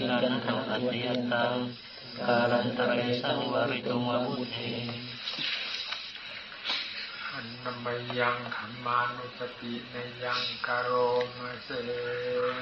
ลันโตอัตยตังกาลันตะเรสังวริตุมวุเทอันนมยังขันมานุสติในยังกโรมเส